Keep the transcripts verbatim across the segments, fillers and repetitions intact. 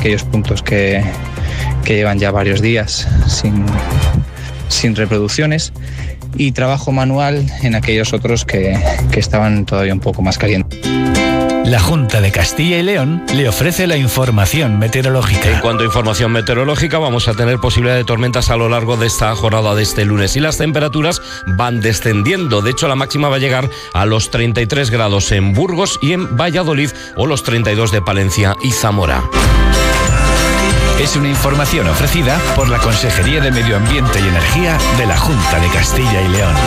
aquellos puntos que, que llevan ya varios días sin, sin reproducciones, y trabajo manual en aquellos otros que, que estaban todavía un poco más calientes. La Junta de Castilla y León le ofrece la información meteorológica. En cuanto a información meteorológica, vamos a tener posibilidad de tormentas a lo largo de esta jornada de este lunes y las temperaturas van descendiendo. De hecho, la máxima va a llegar a los treinta y tres grados en Burgos y en Valladolid, o los treinta y dos de Palencia y Zamora. Es una información ofrecida por la Consejería de Medio Ambiente y Energía de la Junta de Castilla y León.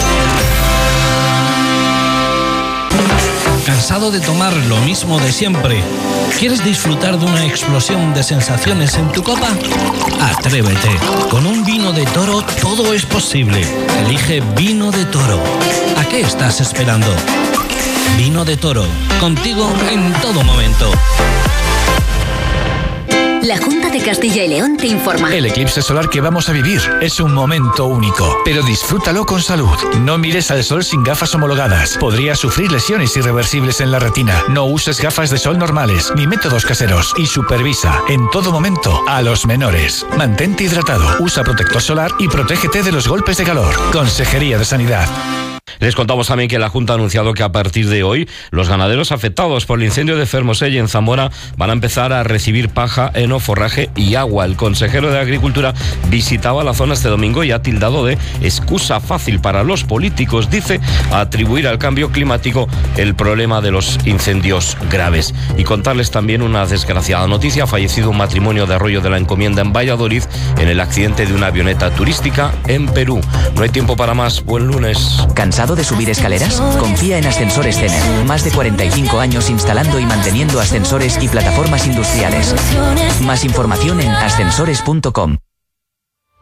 ¿Cansado de tomar lo mismo de siempre? ¿Quieres disfrutar de una explosión de sensaciones en tu copa? Atrévete. Con un vino de Toro todo es posible. Elige Vino de Toro. ¿A qué estás esperando? Vino de Toro. Contigo en todo momento. La Junta de Castilla y León te informa. El eclipse solar que vamos a vivir es un momento único, pero disfrútalo con salud. No mires al sol sin gafas homologadas. Podrías sufrir lesiones irreversibles en la retina. No uses gafas de sol normales ni métodos caseros. Y supervisa en todo momento a los menores. Mantente hidratado, usa protector solar y protégete de los golpes de calor. Consejería de Sanidad. Les contamos también que la Junta ha anunciado que a partir de hoy los ganaderos afectados por el incendio de Fermoselle en Zamora van a empezar a recibir paja, heno, forraje y agua. El consejero de Agricultura visitaba la zona este domingo y ha tildado de excusa fácil para los políticos, dice, atribuir al cambio climático el problema de los incendios graves. Y contarles también una desgraciada noticia: ha fallecido un matrimonio de Arroyo de la Encomienda en Valladolid en el accidente de una avioneta turística en Perú. No hay tiempo para más. Buen lunes. ¿Cansado de subir escaleras? Confía en Ascensores Cener. Más de cuarenta y cinco años instalando y manteniendo ascensores y plataformas industriales. Más información en ascensores punto com.